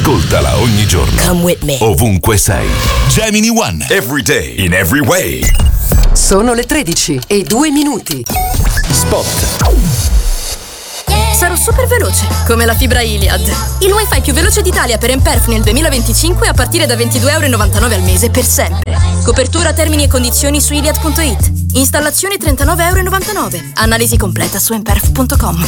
Ascoltala ogni giorno. Come with me. Ovunque sei. Gemini One. Every day. In every way. Sono le 13:02. Spot. Sarò super veloce, come la fibra Iliad. Il wifi più veloce d'Italia per Emperf nel 2025 a partire da €22,99 al mese per sempre. Copertura, termini e condizioni su iliad.it. Installazione €39,99. Analisi completa su emperf.com.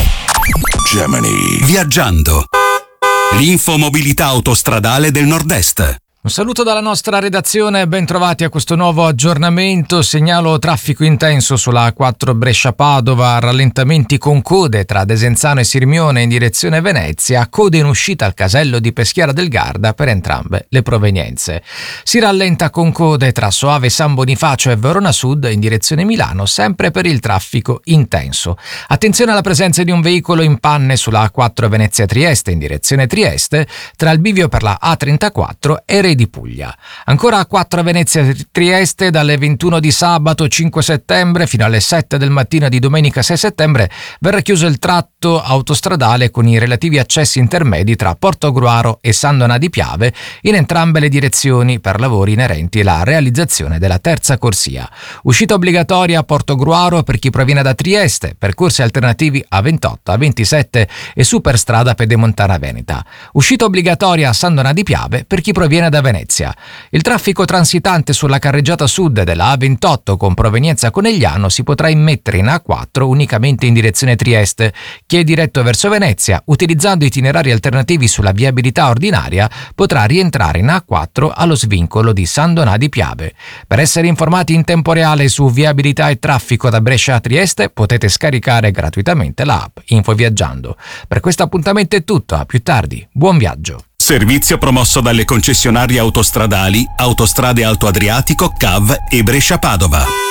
Gemini. Viaggiando. L'infomobilità autostradale del Nord-Est. Un saluto dalla nostra redazione, ben trovati a questo nuovo aggiornamento. Segnalo traffico intenso sulla A4 Brescia-Padova, rallentamenti con code tra Desenzano e Sirmione in direzione Venezia, code in uscita al casello di Peschiera del Garda per entrambe le provenienze. Si rallenta con code tra Soave San Bonifacio e Verona Sud in direzione Milano, sempre per il traffico intenso. Attenzione alla presenza di un veicolo in panne sulla A4 Venezia-Trieste in direzione Trieste, tra il bivio per la A34 e Re di Puglia. Ancora A4 Venezia-Trieste dalle 21 di sabato 5 settembre fino alle 7 del mattino di domenica 6 settembre verrà chiuso il tratto autostradale con i relativi accessi intermedi tra Portogruaro e San Donà di Piave in entrambe le direzioni per lavori inerenti alla realizzazione della terza corsia. Uscita obbligatoria a Portogruaro per chi proviene da Trieste, percorsi alternativi A28, A27 e Superstrada Pedemontana Veneta. Uscita obbligatoria a San Donà di Piave per chi proviene da Venezia. Il traffico transitante sulla carreggiata sud della A28 con provenienza Conegliano si potrà immettere in A4 unicamente in direzione Trieste. Chi è diretto verso Venezia, utilizzando itinerari alternativi sulla viabilità ordinaria, potrà rientrare in A4 allo svincolo di San Donà di Piave. Per essere informati in tempo reale su viabilità e traffico da Brescia a Trieste, potete scaricare gratuitamente l'app Infoviaggiando. Per questo appuntamento è tutto, a più tardi. Buon viaggio. Servizio promosso dalle concessionarie autostradali Autostrade Alto Adriatico, CAV e Brescia Padova.